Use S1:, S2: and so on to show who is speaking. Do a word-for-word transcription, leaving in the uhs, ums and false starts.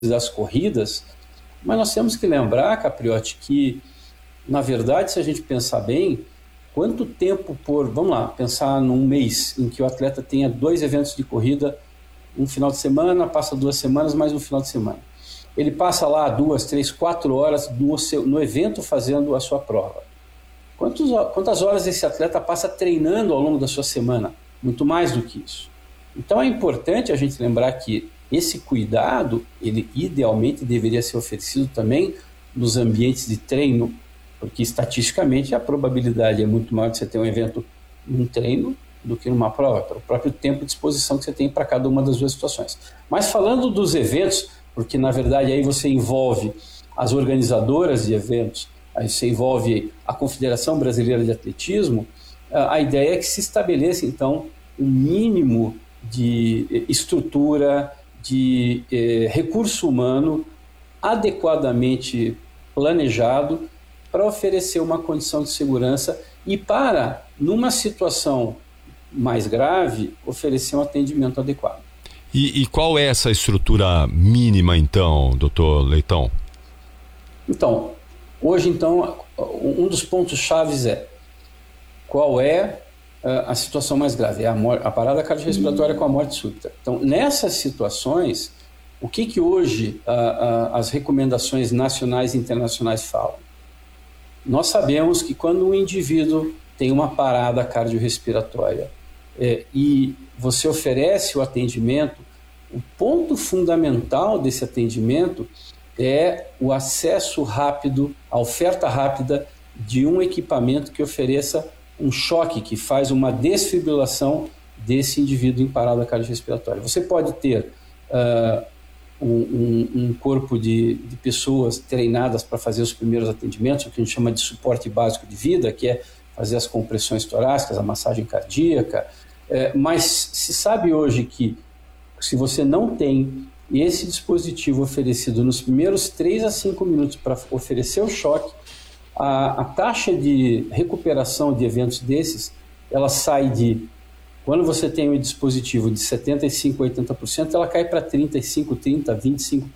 S1: das corridas, mas nós temos que lembrar, Capriotti, que, na verdade, se a gente pensar bem, quanto tempo por, vamos lá, pensar num mês em que o atleta tenha dois eventos de corrida, um final de semana, passa duas semanas, mais um final de semana. Ele passa lá duas, três, quatro horas no, seu, no evento fazendo a sua prova. Quantos, quantas horas esse atleta passa treinando ao longo da sua semana? Muito mais do que isso. Então é importante a gente lembrar que esse cuidado, ele idealmente deveria ser oferecido também nos ambientes de treino, porque estatisticamente a probabilidade é muito maior de você ter um evento num treino do que numa prova, pelo próprio tempo de exposição que você tem para cada uma das duas situações. Mas falando dos eventos, porque na verdade aí você envolve as organizadoras de eventos, aí você envolve a Confederação Brasileira de Atletismo, a ideia é que se estabeleça então um mínimo de estrutura, de eh, recurso humano adequadamente planejado para oferecer uma condição de segurança e para, numa situação mais grave, oferecer um atendimento adequado.
S2: E, e qual é essa estrutura mínima, então, doutor Leitão?
S1: Então, hoje, então, um dos pontos chaves é qual é a situação mais grave, é a, a parada cardiorrespiratória com a morte súbita. Então, nessas situações, o que, que hoje a, a, as recomendações nacionais e internacionais falam? Nós sabemos que quando um indivíduo tem uma parada cardiorrespiratória é, e você oferece o atendimento, o ponto fundamental desse atendimento é o acesso rápido, a oferta rápida de um equipamento que ofereça um choque, que faz uma desfibrilação desse indivíduo em parada cardiorrespiratória. Você pode ter uh, um, um, um corpo de, de pessoas treinadas para fazer os primeiros atendimentos, o que a gente chama de suporte básico de vida, que é fazer as compressões torácicas, a massagem cardíaca, é, mas se sabe hoje que se você não tem esse dispositivo oferecido nos primeiros três a cinco minutos para oferecer o choque, a, a taxa de recuperação de eventos desses, ela sai de, quando você tem um dispositivo de setenta e cinco por cento, oitenta por cento, ela cai para trinta e cinco por cento, trinta por cento, vinte e cinco